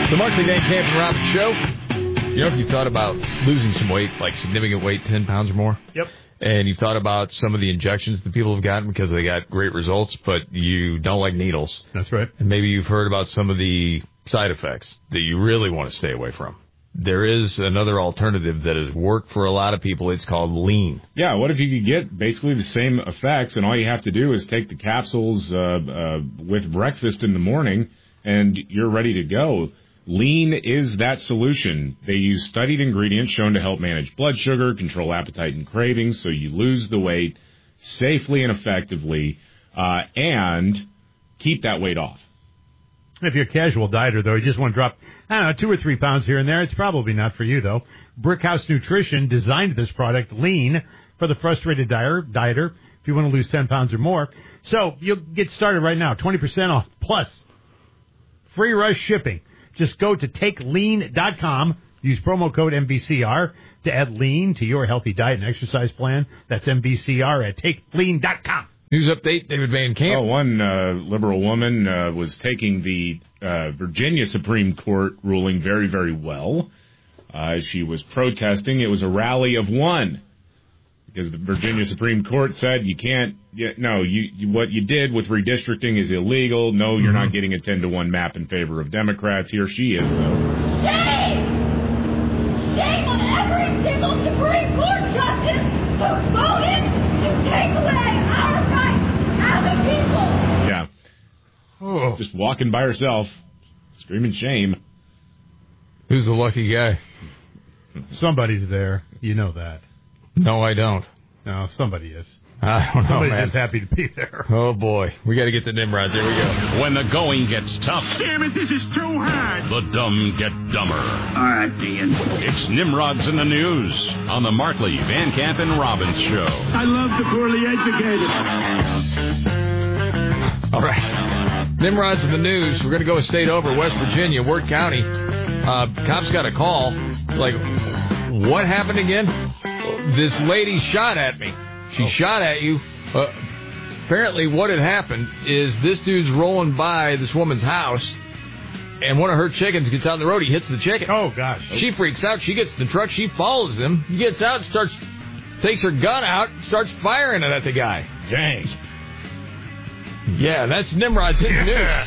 The Markley Van Camp and Robbins Show. You know, if you thought about losing some weight, like significant weight, 10 pounds or more. Yep. And you thought about some of the injections that people have gotten because they got great results, but you don't like needles. That's right. And maybe you've heard about some of the side effects that you really want to stay away from. There is another alternative that has worked for a lot of people. It's called Lean. Yeah, what if you could get basically the same effects, and all you have to do is take the capsules with breakfast in the morning, and you're ready to go. Lean is that solution. They use studied ingredients shown to help manage blood sugar, control appetite and cravings, so you lose the weight safely and effectively, and keep that weight off. If you're a casual dieter, though, you just want to drop, 2 or 3 pounds here and there, it's probably not for you, though. Brickhouse Nutrition designed this product, Lean, for the frustrated dieter, if you want to lose 10 pounds or more. So you'll get started right now, 20% off, plus free rush shipping. Just go to TakeLean.com, use promo code MVCR to add Lean to your healthy diet and exercise plan. That's MVCR at TakeLean.com. News update, David Van Camp. One liberal woman was taking the Virginia Supreme Court ruling very, very well. She was protesting. It was a rally of one because the Virginia Supreme Court said you can't. What you did with redistricting is illegal. No, you're not getting a 10-to-1 map in favor of Democrats. Here she is, though. Shame! Shame on every single Supreme Court justice who voted to take away our rights as a people. Yeah. Oh. Just walking by herself, screaming shame. Who's the lucky guy? Somebody's there. You know that. No, I don't. No, somebody is. I don't know, Somebody's man. just happy to be there. Oh, boy. We got to get to Nimrod. There we go. When the going gets tough. Damn it, this is too hard. The dumb get dumber. All right, Ian. It's Nimrod's in the News on the Markley, Van Camp, and Robbins Show. I love the poorly educated. All right. Nimrod's in the News. We're going to go a state over, West Virginia, Wirt County. Cops got a call. Like, what happened again? This lady shot at me. She shot at you. Apparently what had happened is this dude's rolling by this woman's house, and one of her chickens gets out on the road. He hits the chicken. Oh, gosh. She freaks out. She gets in the truck. She follows him. He gets out, takes her gun out, starts firing it at the guy. Dang. Yeah, that's Nimrod's in the News.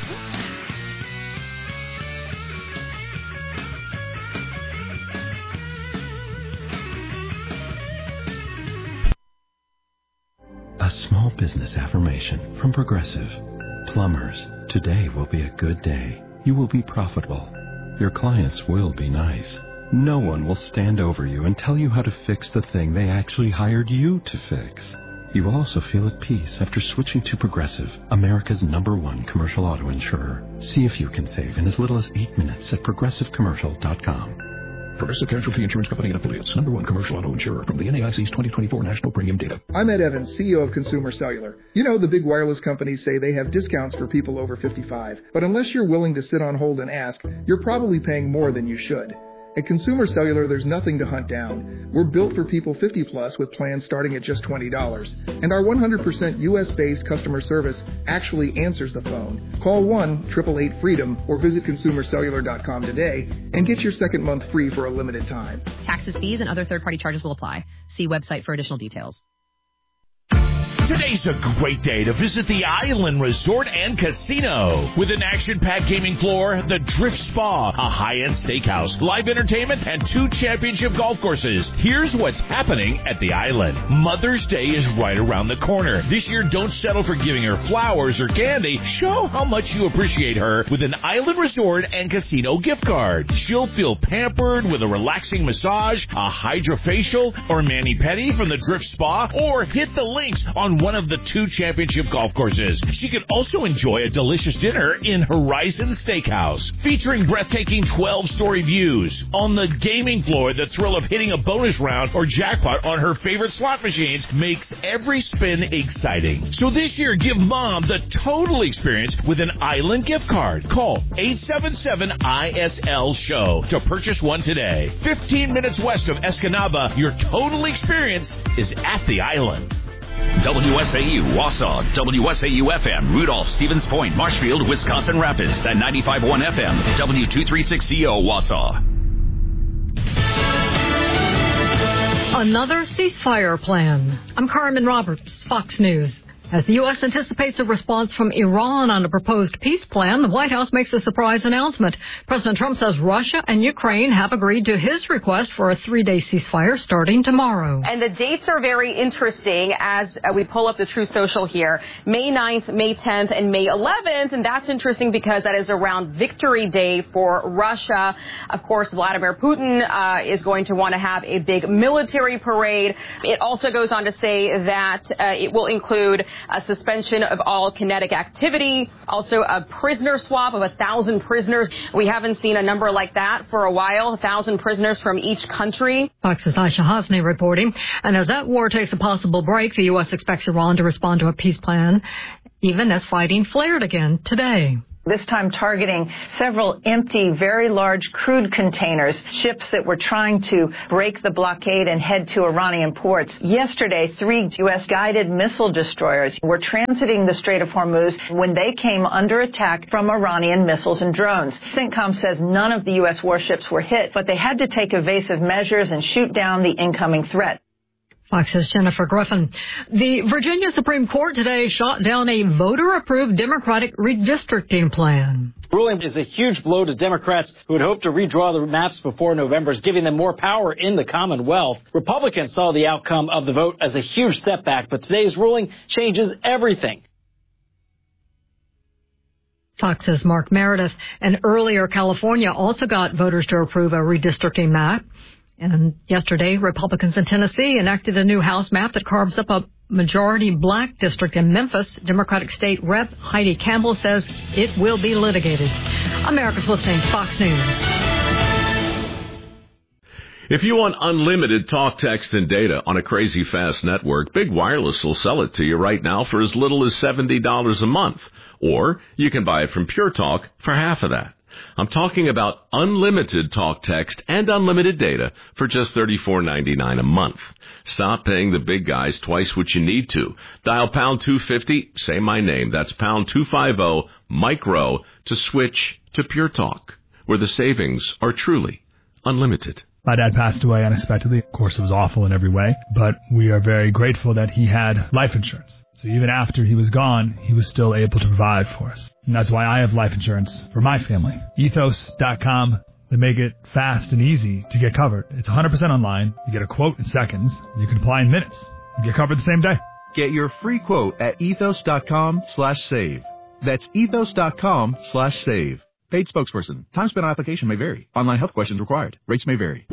A small business affirmation from Progressive. Plumbers, today will be a good day. You will be profitable. Your clients will be nice. No one will stand over you and tell you how to fix the thing they actually hired you to fix. You will also feel at peace after switching to Progressive, America's #1 commercial auto insurer. See if you can save in as little as 8 minutes at ProgressiveCommercial.com. Progressive Casualty Insurance Company and Affiliates. #1 commercial auto insurer from the NAIC's 2024 National Premium Data. I'm Ed Evans, CEO of Consumer Cellular. You know, the big wireless companies say they have discounts for people over 55. But unless you're willing to sit on hold and ask, you're probably paying more than you should. At Consumer Cellular, there's nothing to hunt down. We're built for people 50 plus with plans starting at just $20. And our 100% US-based customer service actually answers the phone. Call 1-888-FREEDOM or visit consumercellular.com today and get your second month free for a limited time. Taxes, fees, and other third-party charges will apply. See website for additional details. Today's a great day to visit the Island Resort and Casino. With an action-packed gaming floor, the Drift Spa, a high-end steakhouse, live entertainment, and 2 championship golf courses. Here's what's happening at the Island. Mother's Day is right around the corner. This year, don't settle for giving her flowers or candy. Show how much you appreciate her with an Island Resort and Casino gift card. She'll feel pampered with a relaxing massage, a hydrofacial, or mani-pedi from the Drift Spa, or hit the links on one of the 2 championship golf courses. She could also enjoy a delicious dinner in Horizon Steakhouse, featuring breathtaking 12-story views. On the gaming floor, the thrill of hitting a bonus round or jackpot on her favorite slot machines makes every spin exciting. So this year, give Mom the total experience with an Island gift card. Call 877-ISL-SHOW to purchase one today. 15 minutes west of Escanaba, your total experience is at the Island. WSAU, Wausau, WSAU-FM, Rudolph, Stevens Point, Marshfield, Wisconsin Rapids, and 95.1 FM, W236CO, Wausau. Another ceasefire plan. I'm Carmen Roberts, Fox News. As the U.S. anticipates a response from Iran on a proposed peace plan, the White House makes a surprise announcement. President Trump says Russia and Ukraine have agreed to his request for a 3-day ceasefire starting tomorrow. And the dates are very interesting as we pull up the True Social here. May 9th, May 10th, and May 11th. And that's interesting because that is around Victory Day for Russia. Of course, Vladimir Putin is going to want to have a big military parade. It also goes on to say that it will include a suspension of all kinetic activity, also a prisoner swap of 1,000 prisoners. We haven't seen a number like that for a while, 1,000 prisoners from each country. Fox's Aisha Hasni reporting. And as that war takes a possible break, the U.S. expects Iran to respond to a peace plan, even as fighting flared again today. This time targeting several empty, very large crude containers, ships that were trying to break the blockade and head to Iranian ports. Yesterday, 3 U.S. guided missile destroyers were transiting the Strait of Hormuz when they came under attack from Iranian missiles and drones. CENTCOM says none of the U.S. warships were hit, but they had to take evasive measures and shoot down the incoming threat. Fox's Jennifer Griffin. The Virginia Supreme Court today shot down a voter-approved Democratic redistricting plan. The ruling is a huge blow to Democrats who had hoped to redraw the maps before November, giving them more power in the Commonwealth. Republicans saw the outcome of the vote as a huge setback, but today's ruling changes everything. Fox's Mark Meredith. And earlier, California also got voters to approve a redistricting map. And yesterday, Republicans in Tennessee enacted a new House map that carves up a majority black district in Memphis. Democratic State Rep Heidi Campbell says it will be litigated. America's listening, Fox News. If you want unlimited talk, text, and data on a crazy fast network, Big Wireless will sell it to you right now for as little as $70 a month. Or you can buy it from Pure Talk for half of that. I'm talking about unlimited talk, text, and unlimited data for just $34.99 a month. Stop paying the big guys twice what you need to. Dial pound 250, say my name. That's pound 250, micro, to switch to Pure Talk, where the savings are truly unlimited. My dad passed away unexpectedly. Of course, it was awful in every way, but we are very grateful that he had life insurance. So even after he was gone, he was still able to provide for us. And that's why I have life insurance for my family. Ethos.com. They make it fast and easy to get covered. It's 100% online. You get a quote in seconds. You can apply in minutes. You get covered the same day. Get your free quote at ethos.com/save. That's ethos.com/save. Paid spokesperson. Time spent on application may vary. Online health questions required. Rates may vary.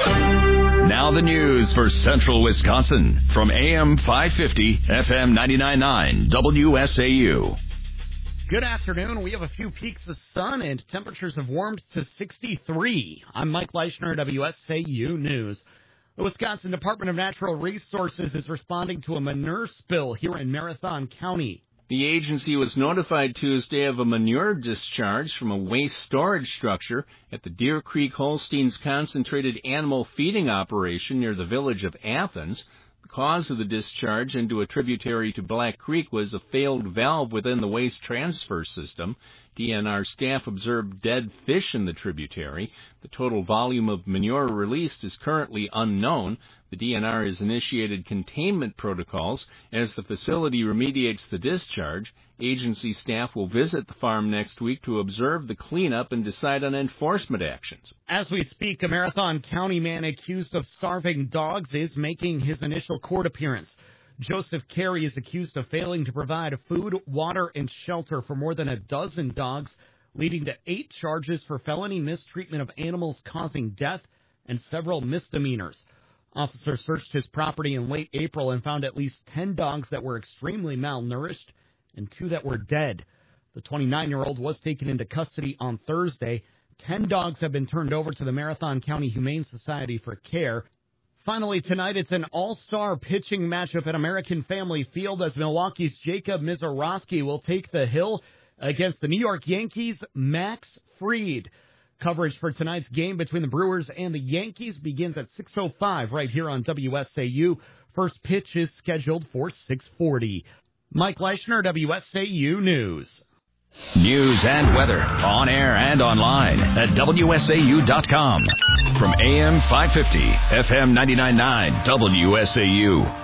Now the news for Central Wisconsin from AM 550, FM 99.9, WSAU. Good afternoon. We have a few peaks of sun and temperatures have warmed to 63. I'm Mike Leischner, WSAU News. The Wisconsin Department of Natural Resources is responding to a manure spill here in Marathon County. The agency was notified Tuesday of a manure discharge from a waste storage structure at the Deer Creek Holsteins Concentrated Animal Feeding Operation near the village of Athens. The cause of the discharge into a tributary to Black Creek was a failed valve within the waste transfer system. DNR staff observed dead fish in the tributary. The total volume of manure released is currently unknown. The DNR has initiated containment protocols as the facility remediates the discharge. Agency staff will visit the farm next week to observe the cleanup and decide on enforcement actions. As we speak, a Marathon County man accused of starving dogs is making his initial court appearance. Joseph Carey is accused of failing to provide food, water, and shelter for more than a dozen dogs, leading to 8 charges for felony mistreatment of animals causing death and several misdemeanors. Officers searched his property in late April and found at least 10 dogs that were extremely malnourished and 2 that were dead. The 29-year-old was taken into custody on Thursday. 10 dogs have been turned over to the Marathon County Humane Society for care. Finally, tonight, it's an all-star pitching matchup at American Family Field as Milwaukee's Jacob Mizorowski will take the hill against the New York Yankees' Max Fried. Coverage for tonight's game between the Brewers and the Yankees begins at 6:05 right here on WSAU. First pitch is scheduled for 6:40. Mike Leischner, WSAU News. News and weather on air and online at WSAU.com. From AM 550, FM 99.9, WSAU.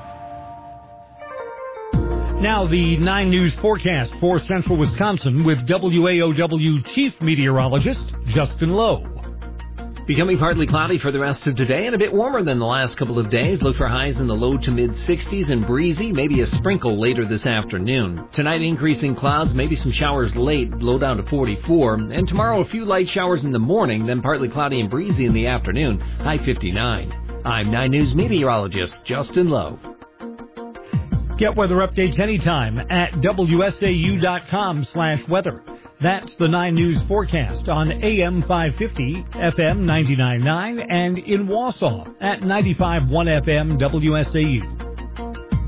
Now the 9 News forecast for Central Wisconsin with WAOW Chief Meteorologist Justin Lowe. Becoming partly cloudy for the rest of today and a bit warmer than the last couple of days. Look for highs in the low to mid 60s and breezy, maybe a sprinkle later this afternoon. Tonight, increasing clouds, maybe some showers late, low down to 44. And tomorrow, a few light showers in the morning, then partly cloudy and breezy in the afternoon, high 59. I'm 9 News meteorologist Justin Lowe. Get weather updates anytime at WSAU.com/weather. That's the 9 News forecast on AM 550, FM 99.9, and in Wausau at 95.1 FM WSAU.